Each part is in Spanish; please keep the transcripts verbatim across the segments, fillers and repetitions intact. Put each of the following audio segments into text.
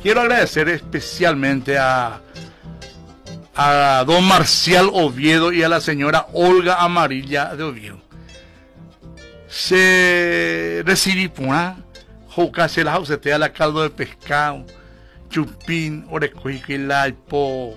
quiero agradecer especialmente a, a don Marcial Oviedo y a la señora Olga Amarilla de Oviedo. Se recibí por se la jausetea la caldo de pescado, chupín, orecuique, laipo,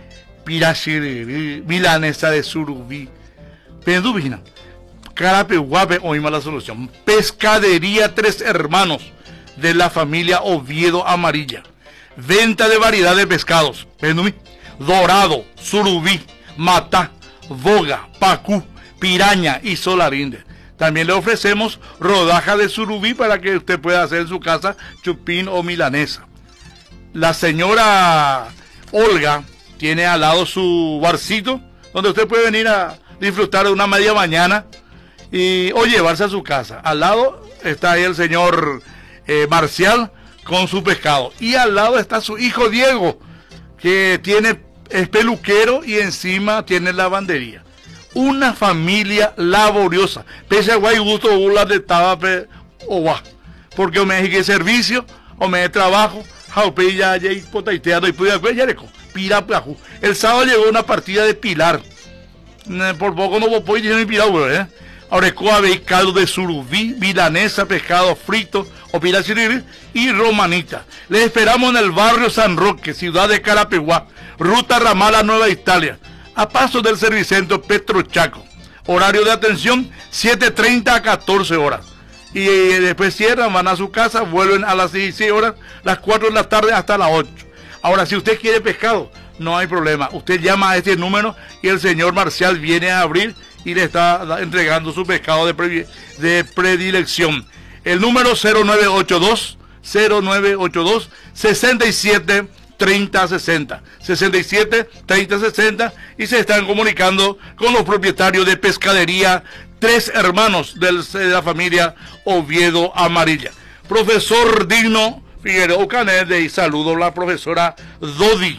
pirachiri, milanesa de surubí, pendubina, carapeguape, oímos la solución. Pescadería Tres Hermanos de la familia Oviedo Amarilla. Venta de variedad de pescados, pendubí, dorado, surubí, matá, boga, pacú, piraña y solarinde. También le ofrecemos rodaja de surubí para que usted pueda hacer en su casa chupín o milanesa. La señora Olga tiene al lado su barcito, donde usted puede venir a disfrutar de una media mañana y, o llevarse a su casa. Al lado está ahí el señor eh, Marcial con su pescado. Y al lado está su hijo Diego, que tiene, es peluquero y encima tiene lavandería. Una familia laboriosa. Pese a guay gusto burlas de tabape o va. Porque o me dije servicio, o me de trabajo, jaupe ya ya y potaiteado y pude ya le pira plajú. El sábado llegó una partida de Pilar. Por poco no voy a decir Pilar, ¿eh? Ahora y caldo de surubí, milanesa, pescado frito, o pirachiriri y romanita. Les esperamos en el barrio San Roque, ciudad de Carapeguá, ruta ramal a Nueva Italia, a paso del Servicentro Petrochaco. Horario de atención siete treinta a catorce horas. Y eh, después cierran, van a su casa, vuelven a las dieciséis horas, las cuatro de la tarde hasta las ocho. Ahora, si usted quiere pescado, no hay problema. Usted llama a este número y el señor Marcial viene a abrir y le está entregando su pescado de, pre de predilección. El número cero nueve ocho dos, cero nueve ocho dos, sesenta y siete treinta sesenta, sesenta y siete treinta sesenta, y se están comunicando con los propietarios de Pescadería Tres Hermanos del, de la familia Oviedo Amarilla. Profesor Digno Figueroa Canet, y saludo a la profesora Dodi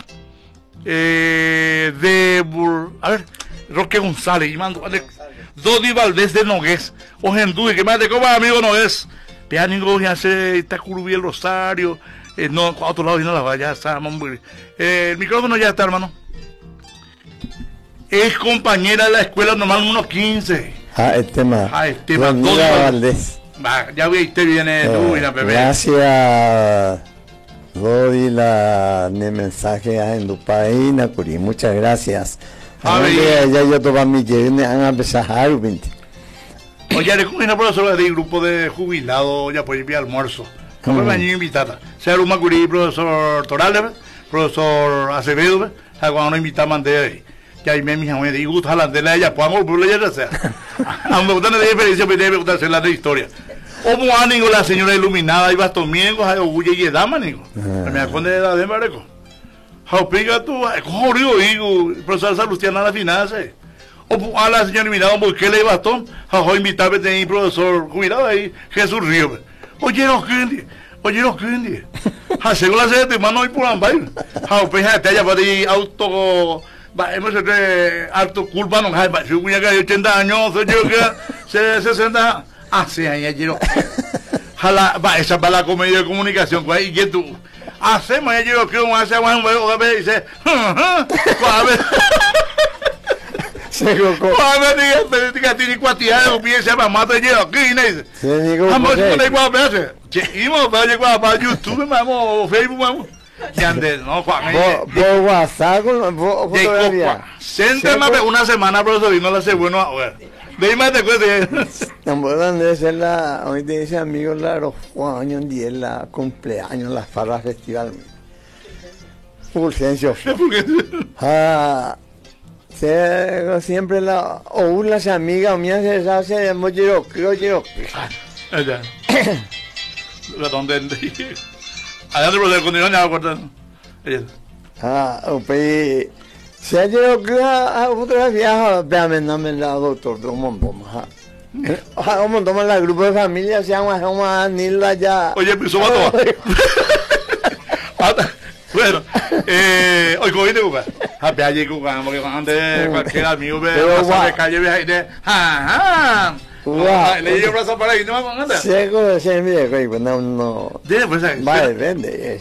eh, de a ver, Roque González y mando Dodi Valdés de Nogués, Ojendúi, que más de cómo amigo Nogués, Piánigo ya se está curubí el Rosario. Eh, no, a otro lado y no la va, ya está, eh, el micrófono ya está, hermano. Es compañera de la escuela normal uno quince. Ah, este más. Ah, este más. Valdés. Va, ya viste, viene eh, tú y la bebé. Gracias, Rodi, la de mensaje en tu país, Nakuri. Muchas gracias. A ver, ya yo tomo mi llene, han empezado veinte. Oye, le comí una profesora del grupo de jubilados, ya por ir almuerzo. ¿Cómo me han invitado? Sea un macurí, profesor Torales, profesor Acevedo, a cuando invitaban de ahí. Ya ahí me mi mamá y gusta la de la ella, pues vamos por la ya sea. A me gustan de experiencia, me debe gustar la de historia. Como ánimo la señora iluminada y bastomiengo, a oguye y dama, nigo. Me acuerdo de la de Mareco. Jaupiga tú, corrió, digo, profesor Salustiana la finanza. O a la señora iluminada, porque le bastón, a invitarme de mi profesor jubilado ahí, Jesús Río. Oye, no, ¿qué? Oye, no, ¿qué? Ha según la sede de mano y por ambay. Ha peja te haya para ir auto va hemos hecho alto culpa no hay para yo voy a que ochenta años, yo que sesenta hace años yo. Jala, va esa para la comedia de comunicación, pues y que tú hacemos yo que un hace un vez dice, a ver. Se go ko. Ah, me diga, tiene cuatía de pieza para matar yo aquí, ¿no? Se digo. Vamos a poner igual veces. Íbamos para llegar para YouTube, vamos, Facebook, vamos. Y antes, no, Juan. Por WhatsApp, por fotografía. Séntame una semana, pero eso vino la segunda. Dime de cosas. No puedo decir la, hoy te dice amigo, la los años diez, la cumpleaños, la farra festival. Fulgencio. Ah. Se, siempre la o una amiga mía se hace de mochero, creo yo. Allá. La donde allá te puedo continuar ya cortando. Ah, o pe se ha llegado a fotografía, veame no me la doctor de un montón. Ah, un montón la grupo de familia se llama Joma Nila ya. Oye, piso mato. Bueno, eh, hoy cómo viste, Cuca. Happy allí, Cuca, porque antes cualquier amigo ve la calle ve ahí de, ah, ah, le llevo brazo para ahí, no me van a andar. Seco, se me dice, no, no. Dile, pues, vale, vende.